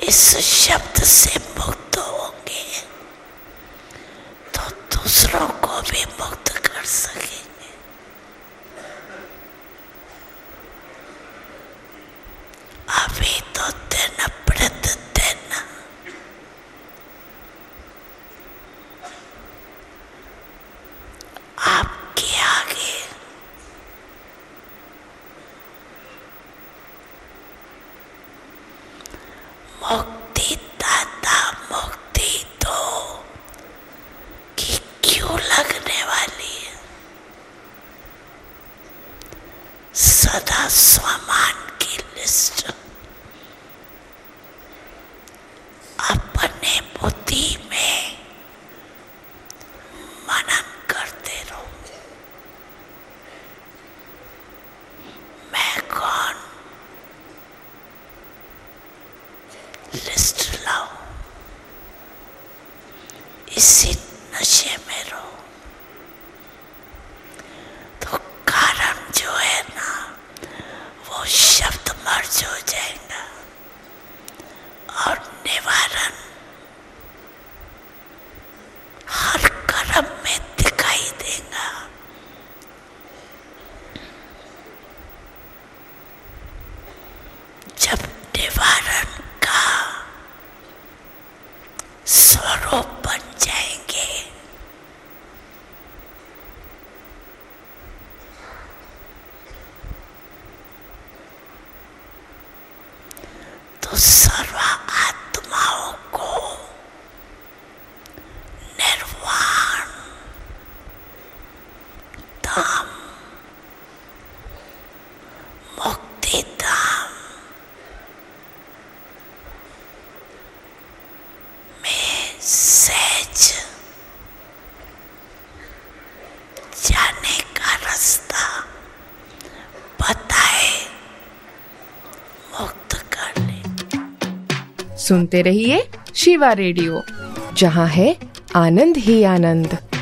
इस शब्द से मुक्त होंगे तो दूसरों को भी मुक्त कर सकेंगे। अभी तो दिन प्रतिदिन आपके आगे मुक्ति दाता मुक्ति दो कि क्यों लगने वाली है। सदा स्वमान की लिस्ट अपने बुद्धि में मनन करते रहो। मैं कौन, लिस्ट लाओ, इसी नशे में रहो तो कारण जो है ना वो शब्द मर्ज हो जाएगा और निवारण हर कर्म में दिखाई देगा। जब निवारण का स्वरूप बन जाएंगे तो सर्व आत्माओं को निर्वाण धाम, मुक्ति धाम में सहज जाने का रास्ता बताए, मुक्त कर ले। सुनते रहिए शिवा रेडियो, जहां है आनंद ही आनंद।